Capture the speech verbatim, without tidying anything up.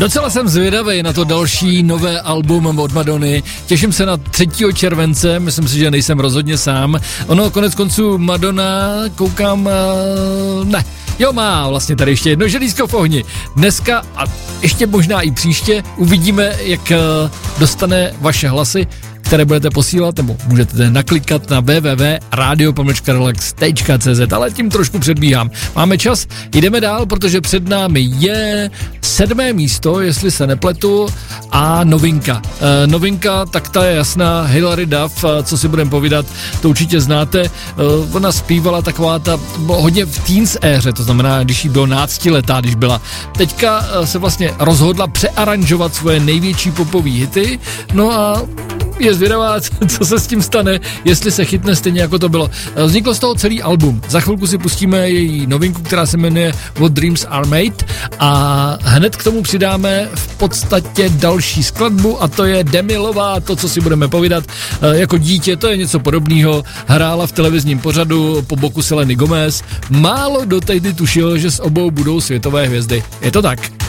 Docela jsem zvědavý na to další nové album od Madony. Těším se na třetího července, myslím si, že nejsem rozhodně sám. Ono konec konců Madonna, koukám, uh, ne. Jo, má vlastně tady ještě jedno želízko v ohni. Dneska a ještě možná i příště uvidíme, jak uh, dostane vaše hlasy, které budete posílat, nebo můžete naklikat na w w w tečka radio pomlčka relax tečka c z, ale tím trošku předbíhám. Máme čas, jdeme dál, protože před námi je sedmé místo, jestli se nepletu, a novinka. E, novinka, tak ta je jasná, Hilary Duff, co si budeme povídat, to určitě znáte. E, ona zpívala taková ta, hodně v teens éře, to znamená, když jí bylo náctiletá, když byla. Teďka se vlastně rozhodla přearanžovat svoje největší popové hity, no a je zvědavá, co se s tím stane, jestli se chytne stejně, jako to bylo. Vzniklo z toho celý album. Za chvilku si pustíme její novinku, která se jmenuje What Dreams Are Made, a hned k tomu přidáme v podstatě další skladbu, a to je Demi Lovato, to, co si budeme povídat. Jako dítě to je něco podobného. Hrála v televizním pořadu po boku Seleny Gomez. Málo do tehdy tušil, že s obou budou světové hvězdy. Je to tak?